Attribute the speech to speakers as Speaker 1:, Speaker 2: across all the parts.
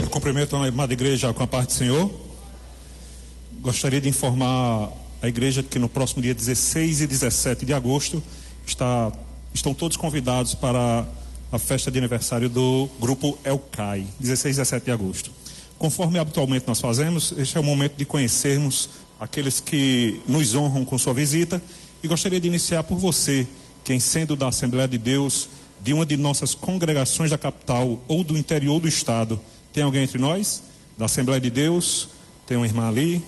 Speaker 1: Cumprimento a amada igreja com a paz do Senhor. Gostaria de informar a igreja que no próximo dia 16 e 17 de agosto estão todos convidados para a festa de aniversário do grupo Elcai, 16 e 17 de agosto. Conforme habitualmente nós fazemos, este é o momento de conhecermos aqueles que nos honram com sua visita, e gostaria de iniciar por você, quem sendo da Assembleia de Deus, de uma de nossas congregações da capital ou do interior do estado. Tem alguém entre nós? Da Assembleia de Deus? Tem uma irmã ali?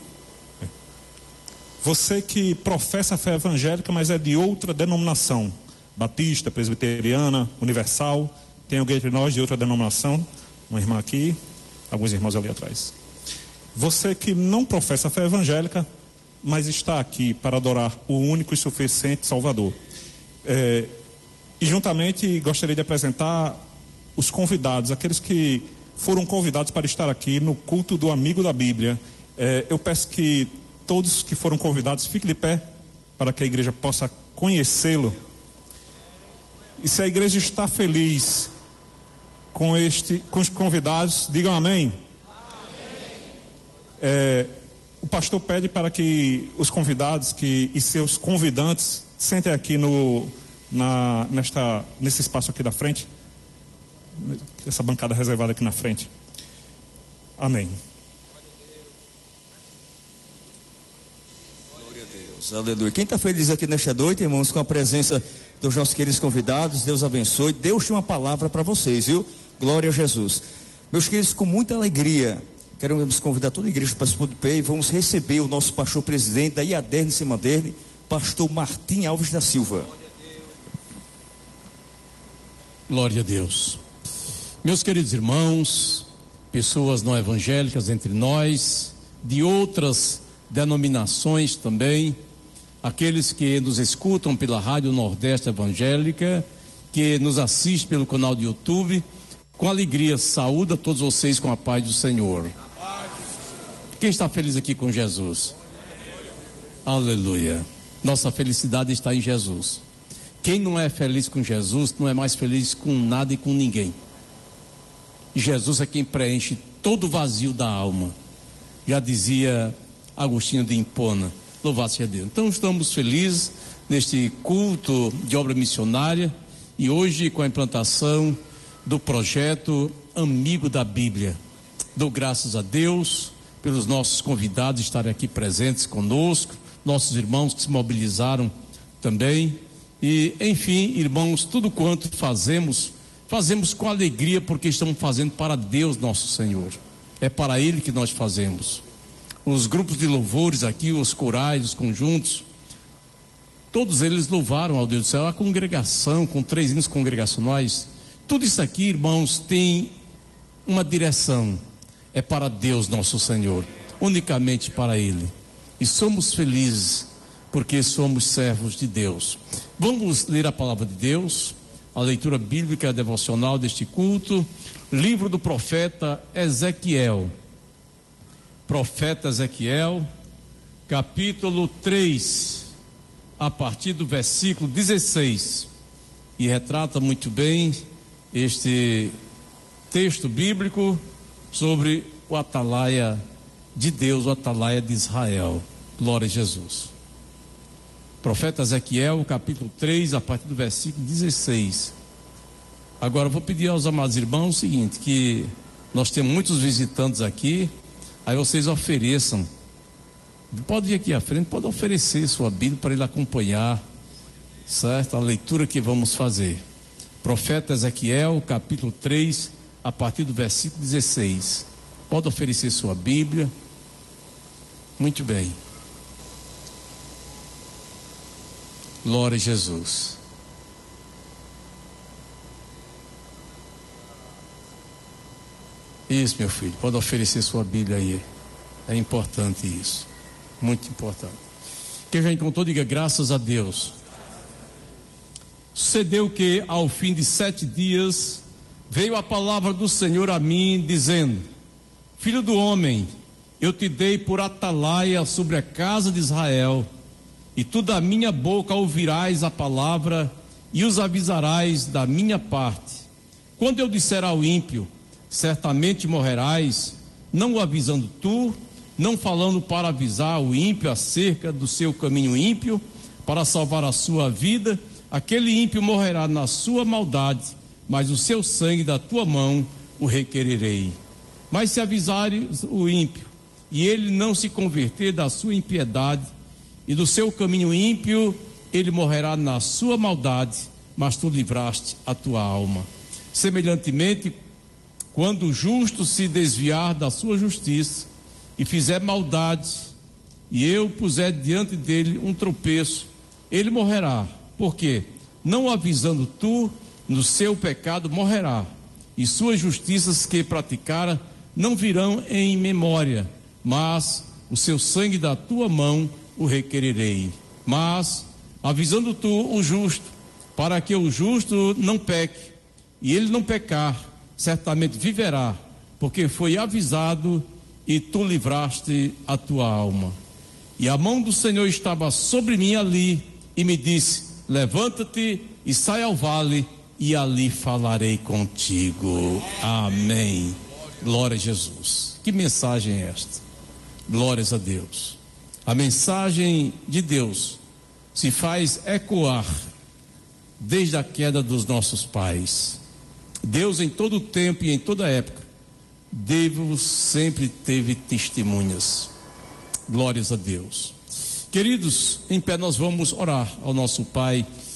Speaker 1: Você que professa a fé evangélica, mas é de outra denominação, batista, presbiteriana, universal. Tem alguém entre nós de outra denominação? Uma irmã aqui, alguns irmãos ali atrás. Você que não professa a fé evangélica, mas está aqui para adorar o único e suficiente Salvador. E juntamente gostaria de apresentar os convidados, aqueles que foram convidados para estar aqui no culto do Amigo da Bíblia. Eu peço que todos que foram convidados fiquem de pé para que a igreja possa conhecê-lo. E se a igreja está feliz com os convidados, digam amém. O pastor pede para que os convidados e seus convidantes sentem aqui nesse espaço aqui da frente, essa bancada reservada aqui na frente. Amém.
Speaker 2: Glória a Deus, aleluia. Quem está feliz aqui nesta noite, irmãos, com a presença dos nossos queridos convidados, Deus abençoe. Deus tem uma palavra para vocês, viu? Glória a Jesus. Meus queridos, com muita alegria, queremos convidar toda a igreja para se pôr de pé e vamos receber o nosso pastor presidente da IADERN Semaderne, pastor Martim Alves da Silva.
Speaker 3: Glória a Deus. Meus queridos irmãos, pessoas não evangélicas entre nós, de outras denominações também, aqueles que nos escutam pela Rádio Nordeste Evangélica, que nos assistem pelo canal do YouTube, com alegria, saúdo a todos vocês com a paz do Senhor. Quem está feliz aqui com Jesus? Aleluia. Nossa felicidade está em Jesus. Quem não é feliz com Jesus, não é mais feliz com nada e com ninguém. Jesus é quem preenche todo o vazio da alma. Já dizia Agostinho de Hipona, louvado seja Deus. Então estamos felizes neste culto de obra missionária e hoje com a implantação do projeto Amigo da Bíblia. Dou graças a Deus pelos nossos convidados estarem aqui presentes conosco, nossos irmãos que se mobilizaram também. E, enfim, irmãos, tudo quanto fazemos com alegria, porque estamos fazendo para Deus nosso Senhor. É para Ele que nós fazemos. Os grupos de louvores aqui, os corais, os conjuntos, todos eles louvaram ao Deus do céu. A congregação, com 3 hinos congregacionais, tudo isso aqui, irmãos, tem uma direção. É para Deus nosso Senhor, unicamente para Ele. E somos felizes porque somos servos de Deus. Vamos ler a palavra de Deus, a leitura bíblica devocional deste culto, livro do profeta Ezequiel. Profeta Ezequiel, capítulo 3, a partir do versículo 16. E retrata muito bem este texto bíblico sobre o atalaia de Deus, o atalaia de Israel. Glória a Jesus. Profeta Ezequiel, capítulo 3, a partir do versículo 16. Agora eu vou pedir aos amados irmãos o seguinte, que nós temos muitos visitantes aqui, aí vocês ofereçam, pode vir aqui à frente, pode oferecer sua Bíblia para ele acompanhar, certo? A leitura que vamos fazer. Profeta Ezequiel, capítulo 3, a partir do versículo 16. Pode oferecer sua Bíblia. Muito bem. Glória a Jesus. Isso, meu filho, pode oferecer sua Bíblia aí. É importante isso. Muito importante. Quem já encontrou, diga graças a Deus. Sucedeu que ao fim de 7 dias veio a palavra do Senhor a mim, dizendo: Filho do homem, eu te dei por atalaia sobre a casa de Israel, e tu da minha boca ouvirás a palavra e os avisarás da minha parte. Quando eu disser ao ímpio, certamente morrerás, não o avisando tu, não falando para avisar o ímpio acerca do seu caminho ímpio, para salvar a sua vida. Aquele ímpio morrerá na sua maldade, mas o seu sangue da tua mão o requererei. Mas se avisares o ímpio, e ele não se converter da sua impiedade e do seu caminho ímpio, ele morrerá na sua maldade, mas tu livraste a tua alma. Semelhantemente, quando o justo se desviar da sua justiça e fizer maldade, e eu puser diante dele um tropeço, ele morrerá. Por quê? Não avisando tu, no seu pecado morrerá, e suas justiças que praticara não virão em memória, mas o seu sangue da tua mão o requererei. Mas, avisando tu o justo, para que o justo não peque, e ele não pecar, certamente viverá, porque foi avisado e tu livraste a tua alma. E a mão do Senhor estava sobre mim ali, e me disse: levanta-te e sai ao vale, e ali falarei contigo. Amém. Glória a Jesus. Que mensagem é esta? Glórias a Deus. A mensagem de Deus se faz ecoar desde a queda dos nossos pais. Deus, em todo o tempo e em toda época, Deus sempre teve testemunhas. Glórias a Deus. Queridos, em pé nós vamos orar ao nosso Pai